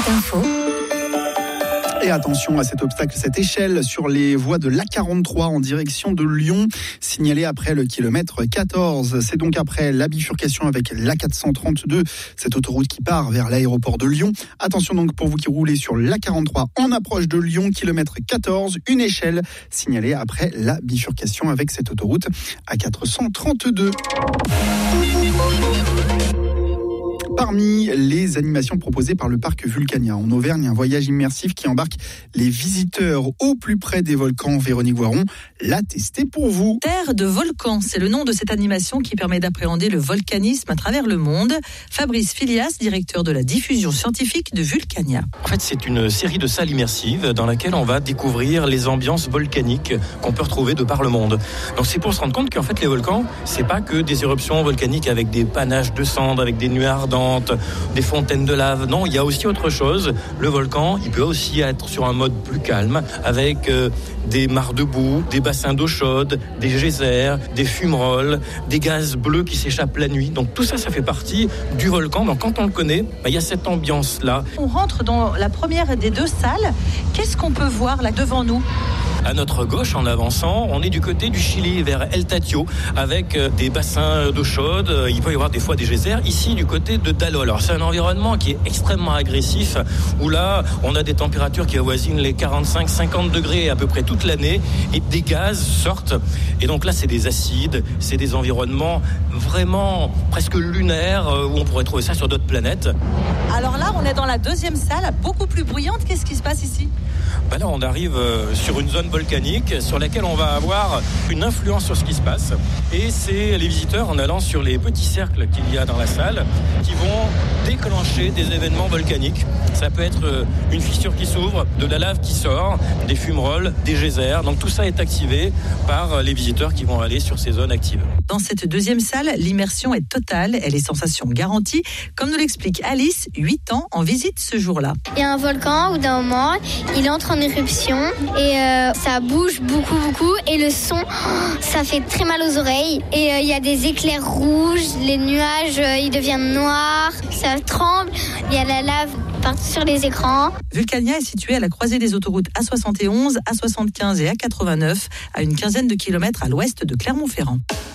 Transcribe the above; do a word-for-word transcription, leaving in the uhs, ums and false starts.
Info. Et attention à cet obstacle, cette échelle sur les voies de l'A quarante-trois en direction de Lyon, signalée après le kilomètre quatorze. C'est donc après la bifurcation avec l'A quatre cent trente-deux, cette autoroute qui part vers l'aéroport de Lyon. Attention donc pour vous qui roulez sur l'A quarante-trois en approche de Lyon, kilomètre quatorze, une échelle signalée après la bifurcation avec cette autoroute A quatre cent trente-deux. Parmi les animations proposées par le parc Vulcania en Auvergne, un voyage immersif qui embarque les visiteurs au plus près des volcans. Véronique Voiron l'a testé pour vous. Terre de volcans, c'est le nom de cette animation qui permet d'appréhender le volcanisme à travers le monde. Fabrice Filias, directeur de la diffusion scientifique de Vulcania. En fait, c'est une série de salles immersives dans laquelle on va découvrir les ambiances volcaniques qu'on peut retrouver de par le monde. Donc c'est pour se rendre compte qu'en fait les volcans, c'est pas que des éruptions volcaniques avec des panaches de cendres, avec des nuées ardentes, des fontaines de lave. Non, il y a aussi autre chose. Le volcan, il peut aussi être sur un mode plus calme, avec euh, des mares de boue, des bassins d'eau chaude, des geysers, des fumerolles, des gaz bleus qui s'échappent la nuit. Donc tout ça, ça fait partie du volcan. Donc quand on le connaît, bah, il y a cette ambiance-là. On rentre dans la première des deux salles. Qu'est-ce qu'on peut voir là devant nous ? À notre gauche, en avançant, on est du côté du Chili, vers El Tatio, avec euh, des bassins d'eau chaude. Il peut y avoir des fois des geysers. Ici, du côté de Dalo. Alors, c'est un environnement qui est extrêmement agressif, où là, on a des températures qui avoisinent les quarante-cinq à cinquante degrés à peu près toute l'année, et des gaz sortent. Et donc là, c'est des acides, c'est des environnements vraiment presque lunaires, euh, où on pourrait trouver ça sur d'autres planètes. Alors là, on est dans la deuxième salle, beaucoup plus bruyante. Qu'est-ce qui se passe ici ? Ben là, on arrive sur une zone volcanique sur laquelle on va avoir une influence sur ce qui se passe. Et c'est les visiteurs, en allant sur les petits cercles qu'il y a dans la salle, qui vont déclencher des événements volcaniques. Ça peut être une fissure qui s'ouvre, de la lave qui sort, des fumerolles, des geysers. Donc tout ça est activé par les visiteurs qui vont aller sur ces zones actives. Dans cette deuxième salle, l'immersion est totale et les sensations garanties, comme nous l'explique Alice, huit ans, en visite ce jour-là. Il y a un volcan où d'un moment, il entre en éruption et euh, ça bouge beaucoup, beaucoup. Et le son, ça fait très mal aux oreilles. Et euh, il y a des éclairs rouges, les nuages, euh, ils deviennent noirs, ça tremble. Il y a la lave partout sur les écrans. Vulcania est situé à la croisée des autoroutes A soixante et onze, A soixante-quinze et A quatre-vingt-neuf, à une quinzaine de kilomètres à l'ouest de Clermont-Ferrand.